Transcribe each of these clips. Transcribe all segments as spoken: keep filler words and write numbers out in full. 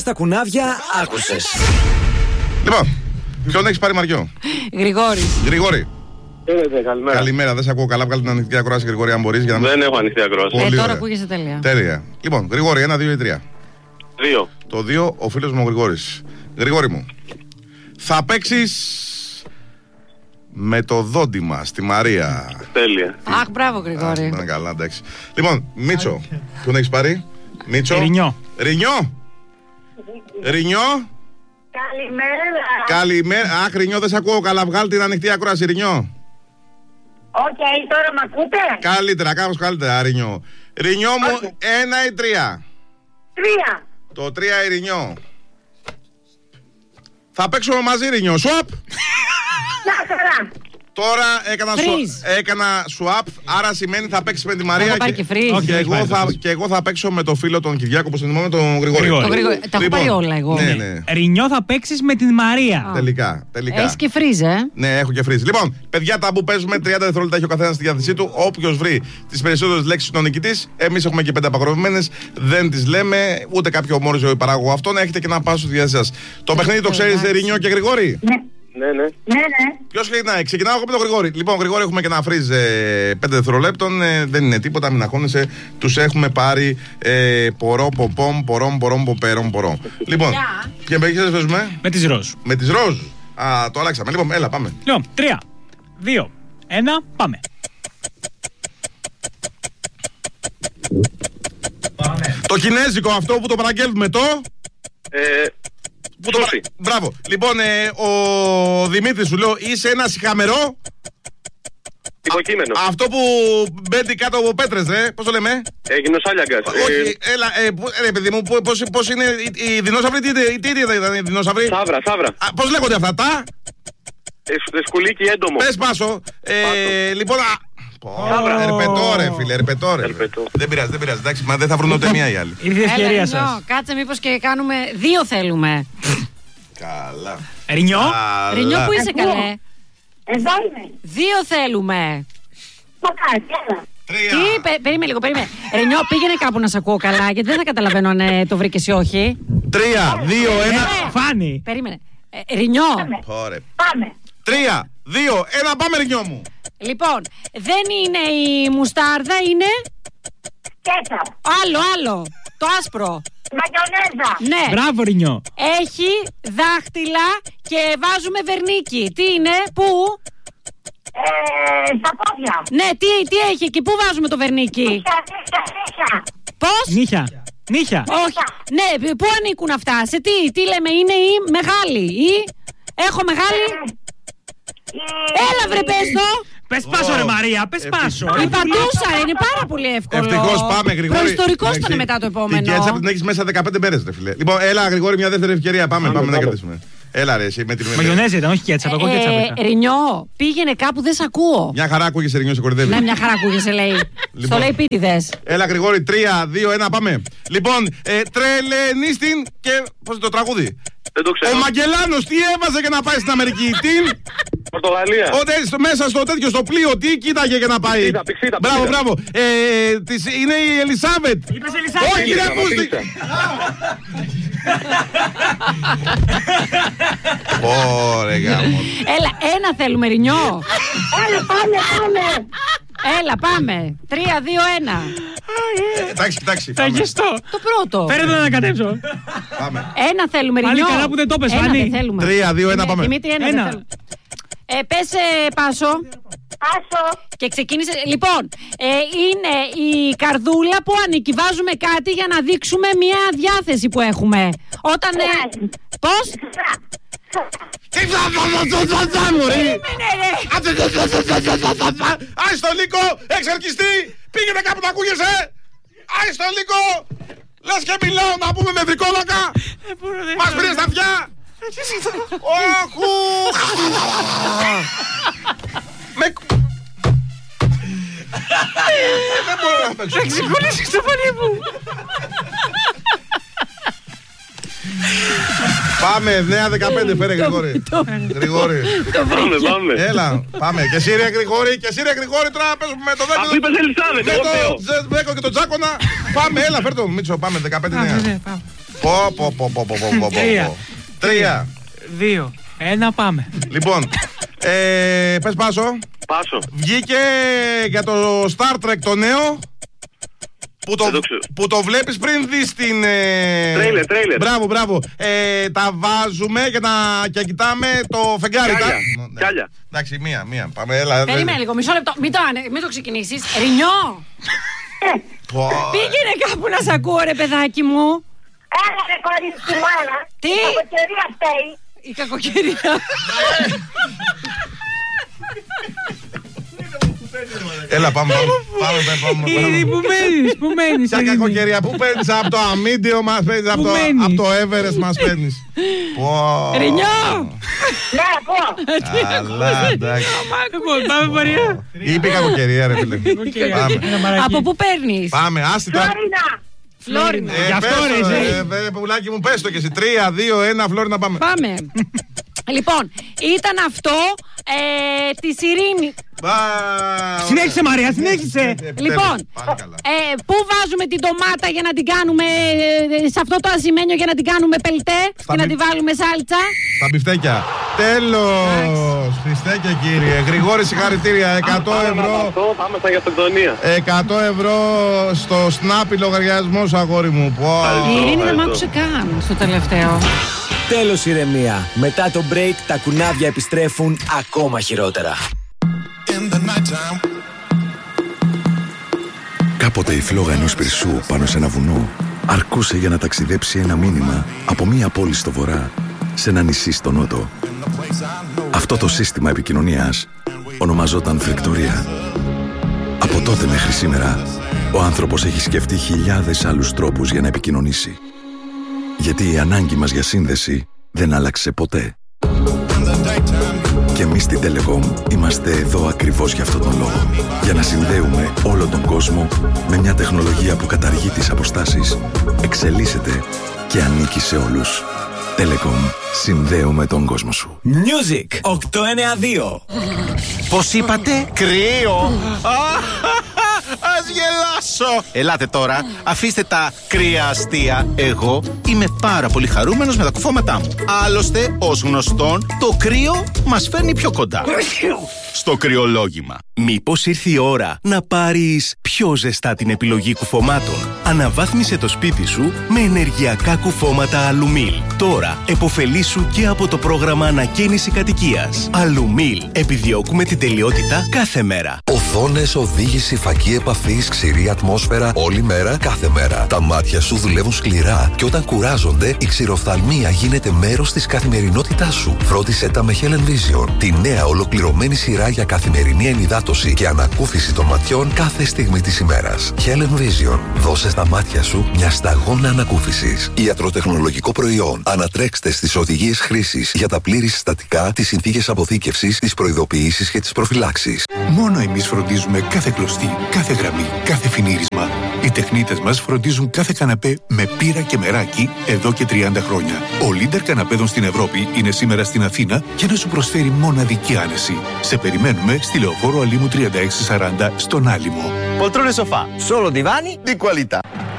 Μες στα κουνάβια άκουσες. Λοιπόν, ποιον έχεις πάρει, Μαριό? Γρηγόρη. Γρηγόρη. Χαίρετε, καλημέρα. Καλημέρα, δεν σε ακούω καλά. Βγάλε την ανοιχτή ακρόαση, Γρηγόρη, αν μπορείς. Για να... Δεν έχω ανοιχτή ακρόαση. Ε, τώρα ωραία. ακούγεσαι τέλεια. Τέλεια. Λοιπόν, Γρηγόρη, ένα, δύο ή τρία. Δύο. Το δύο, ο φίλος μου ο Γρηγόρης. Γρηγόρη μου, θα παίξεις με το δόντιμα στη Μαρία. Τέλεια. Αχ, μπράβο, Γρηγόρη. Α, καλά, εντάξει. Λοιπόν, Μίτσο, ποιον έχεις πάρει? Μίτσο. Ρινιό. Ρινιό. Ρινιό. Καλημέρα. Καλημέρα. Αχ, Ρινιό, δεν σε ακούω καλά. Βγάλει την ανοιχτή ακρόαση, Ρινιό. Οκ, okay, τώρα μ' ακούτε? Καλύτερα, κάπως καλύτερα, Ρινιό. Ρινιό μου, Okay. ένα ή τρία? Τρία. Το τρία η Ρινιό. Θα παίξουμε μαζί, Ρινιό. Swap. Να χαρά. Τώρα έκανα, σου, Freeze. έκανα swap, άρα σημαίνει θα παίξει με τη Μαρία. Έχω πάρει και freeze. Όχι, και, όχι, εγώ πάρει θα, το freeze. και εγώ θα παίξω με το φίλο τον Κυριάκο που συνδημώ με τον Γρηγόρη. Γρηγόρη. Το Γρηγόρη. Τα έχω Λοιπόν, πάρει όλα εγώ. Ναι, ναι. Ρινιό θα παίξεις με την Μαρία. Α. Τελικά, τελικά. Έχει και φρίζ, ε. Ναι, έχω και freeze. Λοιπόν, παιδιά, τα που παίζουμε τριάντα δευτερόλεπτα έχει ο καθένα στη διάθεσή του. Όποιο βρει τι περισσότερε λέξει είναι ο νικητή. Εμεί έχουμε και πέντε απαγορευμένες. Δεν τι λέμε, ούτε κάποιο ομόριζο ή παράγωγο αυτόν. Έχετε και να πάω στη διάθεσή σα. Το παιχνίδι το ξέρει, Ρινιό και Γρηγόρη. Ναι, Ναι, ναι. ναι, ναι. Ποιο ξεκινάει? Ξεκινάω εγώ με τον Γρηγόρη. Λοιπόν, Γρηγόρη, έχουμε και ένα freeze ε, πέντε δευτερολέπτων. Ε, δεν είναι τίποτα, μην αγχώνεσαι. Του έχουμε πάρει ε, πορό, ποπόμ, πορόμ, πορόμ, ποπέρομ, πορό. Λοιπόν, ποια παίξεις παίζουμε? Με τις ροζ. Με τις ροζ. Α, το αλλάξαμε. Λοιπόν, έλα, πάμε. Λοιπόν, τρία, δύο, ένα, πάμε. Το κινέζικο αυτό που το παραγγέλνουμε το. Ε, Που το... Σούσι. Μπράβο. Λοιπόν, ε, ο Δημήτρης σου λέω, είσαι ένα σιχαμερό. υποκείμενο. Αυτό που μπαίνει κάτω από πέτρες, ρε. Πώς το λέμε? Ε, γυμνοσάλιαγκας. Όχι, έλα, ε, που- ρε παιδί μου, πού- πώς, πώς είναι οι, οι δεινόσαυροι, τι, τι, τι ήταν οι δεινόσαυροι? Σάβρα, σάβρα. Α, πώς λέγονται αυτά τα? Ε, σ- ε, σκουλίκι έντομο. Πες Πάσο. Ε, Πάσο. λοιπόν, α, πω, Σάβρα. ερπετό ρε φίλε, ερπετό ρε. Ερπετό. Δεν πειράζει, δεν πειράζει, εντάξει, μα δεν θα βρουν ούτε μία ή άλλη. Ήρθε η Έλα, ευκαιρία Ρινιό, σας. κάτσε μήπως και κάνουμε. Δύο θέλουμε. Καλά. Ρινιό. Καλά. Ρινιό, που είσαι Ακούω. καλέ? Εδώ είμαι. Δύο θέλουμε. Μακάρι, έλα. Τρία. Τι, πε, περίμενε λίγο, περίμενε. Ρινιό, πήγαινε κάπου να σε ακούω καλά, γιατί δεν θα καταλαβαίνω αν ε, το βρήκες ή όχι. Τρία, δύο, ένα. Ε, Φάνη. Περίμενε. Ε, Ρινιό, Ωραία. Πάμε. Τρία, δύο, ένα, πάμε Ρινιό μου. λοιπόν, δεν είναι η μουστάρδα, είναι Κέτσαπ. άλλο, άλλο. Το άσπρο. Μαγιονέζα. Ναι. Μπράβο, Ρινιό. Έχει δάχτυλα και βάζουμε βερνίκι. Τι είναι, πού? Ε, στα πόδια. Ναι, τι, τι έχει εκεί, πού βάζουμε το βερνίκι? Νύχια, νύχια, νύχια. Πώς? Νύχια. Νύχια. Όχι. Ναι, πού ανήκουν αυτά, σε τι, τι λέμε, είναι η μεγάλη ή έχω μεγάλη. Έλα βρε πες το. Πες πάσο, ρε Μαρία, πες Ευτυχώς. πάσο. Η παντούσα ρε, είναι πάρα πολύ εύκολο. Ευτυχώς, πάμε Γρηγόρη. Προϊστορικός Εντάξει, ήταν μετά το Την επόμενο. κέτσαπ την έχεις μέσα δεκαπέντε μέρες, ρε φίλε. Λοιπόν, έλα Γρηγόρη, μια δεύτερη ευκαιρία. Πάμε, πάμε, Πάμε, να πάμε. κερδίσουμε. Έλα ρε, εσύ με την Μαγιονέζα ήταν, όχι κέτσαπ. Εγώ κέτσαπ Ε, είχα. Ρινιό, πήγαινε κάπου, δεν σ' ακούω. Μια χαρά ακούγεσαι Ρινιό, σε κορυδεύει. Ναι, μια χαρά ακούγεσαι, λέει. Λοιπόν. Στο λέει πίτιδες. Έλα Γρηγόρη, τρία, δύο, ένα, πάμε. Λοιπόν, ε, τρελενίστην και. Πώς είναι το τραγούδι? Δεν το Ο ξέρω. Μαγκελάνος τι έβαζε για να πάει στην Αμερική? Τι. Πορτογαλία. Όταν στο, μέσα στο τέτοιο, στο πλοίο, τι κοίταγε για να πάει? Πηξίδα, πηξίδα, Μπράβο, πηξίδα. μπράβο. Ε, της, είναι η Ελισάβετ. Είπες Ελισάβετ. Όχι, ρε, πούστη. Μαπίλησα. Ωραία, γάμο. Έλα, ένα θέλουμε, Ρινιό. Έλα, πάμε, πάμε. Έλα, πάμε. Τρία, δύο, ένα. Ε, Εντάξει, εντάξει. Θα Πάμε. γεστώ. Το πρώτο. Φέρε το να ανακατέψω. Πάμε. Ένα θέλουμε, Πάλι Ρινιό. καλά που δεν το είπες, Ένα Φανή. δεν θέλουμε. Τρία, δύο, ένα, Ναι, πάμε. Δημήτρη, ένα, Ένα. δεν θέλουμε. Ε, πες, ε, Πάσο. Άσο. Και ξεκίνησε. Λοιπόν, ε, είναι η καρδούλα που ανήκει. Βάζουμε κάτι για να δείξουμε μια διάθεση που έχουμε. Όταν. Ε, πώς? Τι θα θα μωρή! Περίμενε, ρε. Άι στο Λύκο, εξαρκιστή! Πήγαινε κάπου να ακούγεσαι! Άι στο Λύκο! Λες και μιλάω να πούμε με βρικόλακα! Μας πήρε στα αυτιά! Όχου! Με... Δεν μπορώ να παίξω. Θα ξεκολλήσεις το φωνή μου. Πάμε, νέα δεκαπέντε, φέρε Γρηγόρη. Γρηγόρη. Πάμε, πάμε. Έλα, πάμε. Και εσύ ρε Γρηγόρη, και εσύ ρε Γρηγόρη, τώρα παίζουμε με το δέκο. Αφού είπες Ελισάβετ, Με εγώ το λέω. Ζε- Βέκο και τον Τζάκονα. Πάμε, έλα, φέρ' το Μίτσο, πάμε, δεκαπέντε νέα. Πω, πω, πω, πω, πω, πω, πω. Τρία. Τρία. Δύο. Ένα, πάμε. Λοιπόν, ε, πες Πάσο. Πάσο. Βγήκε για το Star Trek το νέο. Που το, Δεν το ξέρω. που το βλέπεις πριν δεις την... Ε... Τρέιλερ, τρέιλερ. Μπράβο, μπράβο. Ε, τα βάζουμε και, να... και κοιτάμε το φεγγάρι. Κιάλια. Τα... Ναι. Κιάλια. Εντάξει, μία, μία. Πάμε, έλα. Περίμενε λίγο, μισό λεπτό. Μην το, ανε- μην το ξεκινήσεις. Ρινιό, Πω. πήγαινε κάπου να σ' ακούω, ρε παιδάκι μου. Έλα ρε κορίτσι μου, έλα. Τι? Η κακοκαιρία φταίει. Η κακοκαιρία. Έλα, πάμε, πάμε, πάμε, πάμε, πάμε, Ήδη, πάμε. πού μένεις, πού μένεις. Ποια Ειρήνη? κακοκαιρία, πού παίρνεις από το αμίντιο μας, παίρνεις από Πού το, μένεις? από το Everest μας παίρνεις. Πω. Ρινιό. Ναι, πω. Καλά, εντάξει. Λοιπόν, πάμε πορεία. Είπε η κακοκαιρία, ρε φίλε. Πάμε. Ένα μαράκι. Από πού παίρνεις? Πάμε, άστη τώρα. Φλόρινα. Φλόρινα. Ε, Γι' αυτό, πες το, ρε, εσύ. ε, ε, πουλάκι μου, πες το και εσύ. Τρία, δύο, ένα, Φλόρινα, πάμε. Πάμε. Λοιπόν, ήταν αυτό ε, της Ειρήνη. Μπα- Συνέχισε, Μαρία, συνέχισε. Επιτέλους, Λοιπόν, πάλι καλά. ε, πού βάζουμε την ντομάτα για να την κάνουμε ε, σε αυτό το ασημένιο για να την κάνουμε πελτέ και να μπι- τη βάλουμε σάλτσα. Τα μπιφτέκια. Τέλος. Μπιφτέκια, κύριε. Γρηγόρη, συγχαρητήρια. εκατό ευρώ. Αυτό, πάμε στα αυτοκτονία. εκατό ευρώ στο Snappi λογαριασμό σου, αγόρι μου. Πω. Η Ειρήνη δεν μ' ευχαριστώ. άκουσε καν στο τελευταίο. Τέλος ηρεμία. Μετά το break τα κουνάβια επιστρέφουν ακόμα χειρότερα. Κάποτε η φλόγα ενός πυρσού πάνω σε ένα βουνό αρκούσε για να ταξιδέψει ένα μήνυμα από μία πόλη στο βορρά σε ένα νησί στο νότο. Αυτό το σύστημα επικοινωνίας ονομαζόταν φεκτορία. Από τότε μέχρι σήμερα, ο άνθρωπος έχει σκεφτεί χιλιάδες άλλους τρόπους για να επικοινωνήσει. Γιατί η ανάγκη μας για σύνδεση δεν άλλαξε ποτέ. Και εμείς στην Telecom είμαστε εδώ ακριβώς για αυτόν τον λόγο. Για να συνδέουμε όλο τον κόσμο με μια τεχνολογία που καταργεί τις αποστάσεις, εξελίσσεται και ανήκει σε όλους. Telecom. Συνδέουμε τον κόσμο σου. Music οκτώ εννιά δύο. Πώς είπατε? Κρύο. Ας γελάσω. Ελάτε τώρα, αφήστε τα κρύα αστεία. Εγώ είμαι πάρα πολύ χαρούμενος με τα κουφώματά μου. Άλλωστε, ως γνωστόν, το κρύο μας φέρνει πιο κοντά. Στο κρυολόγημα. Μήπως ήρθε η ώρα να πάρεις πιο ζεστά την επιλογή κουφωμάτων? Αναβάθμισε το σπίτι σου με ενεργειακά κουφώματα Αλουμίλ. Τώρα επωφελήσου και από το πρόγραμμα ανακαίνιση κατοικίας. Αλουμίλ. Επιδιώκουμε την τελειότητα κάθε μέρα. Οθόνες, οδήγηση, φακή επαφής, ξηρή ατμόσφαιρα, όλη μέρα, κάθε μέρα. Τα μάτια σου δουλεύουν σκληρά και όταν κουράζονται, η ξηροφθαλμία γίνεται μέρος της καθημερινότητάς σου. Φρόντισε τα με Helen Vision, τη νέα ολοκληρωμένη σειρά για καθημερινή ενυδάτωση και ανακούφιση των ματιών κάθε στιγμή της ημέρας. Helen Vision. Δώσε στα μάτια σου μια σταγόνα ανακούφισης. Ιατροτεχνολογικό προϊόν. Ανατρέξτε στις οδηγίες χρήσης για τα πλήρη συστατικά, τις συνθήκες αποθήκευσης, τις προειδοποιήσεις και τις προφυλάξεις. Μόνο εμείς φροντίζουμε κάθε κλωστή, κάθε γραμμή, κάθε φινίρισμα. Οι τεχνίτες μας φροντίζουν κάθε καναπέ με πύρα και μεράκι εδώ και τριάντα χρόνια. Ο Λίντερ καναπέδων στην Ευρώπη είναι σήμερα στην Αθήνα για να σου προσφέρει μοναδική άνεση. Σε περιμένουμε στη Λεωφόρο Αλήμου τριάντα έξι σαράντα στον Άλυμο. Poltrone sofà, solo divani di qualità.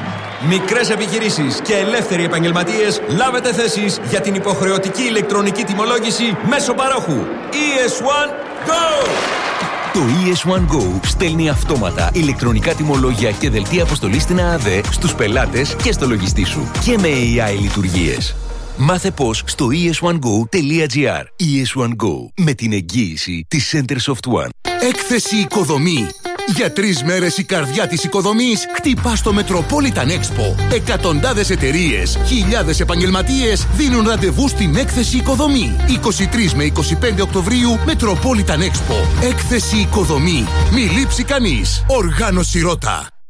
Μικρές επιχειρήσεις και ελεύθεροι επαγγελματίες, λάβετε θέσεις για την υποχρεωτική ηλεκτρονική τιμολόγηση μέσω παρόχου. ι ες ουάν Go! Το ι ες ουάν Go στέλνει αυτόματα ηλεκτρονικά τιμολόγια και δελτία αποστολής στην ΑΑΔΕ στους πελάτες και στο λογιστή σου. Και με έι άι λειτουργίες. Μάθε πώς στο ι ες ουάν γκο τελεία τζι άρ. ι ες ουάν Go, με την εγγύηση της Centersoft One. Έκθεση Οικοδομή. Για τρεις μέρες η καρδιά της οικοδομής χτυπά στο Metropolitan Expo. Εκατοντάδες εταιρείες, χιλιάδες επαγγελματίες δίνουν ραντεβού στην Έκθεση Οικοδομή. είκοσι τρεις με είκοσι πέντε Οκτωβρίου Metropolitan Expo. Έκθεση Οικοδομή. Μη λείψει κανείς. Οργάνωση Ρώτα.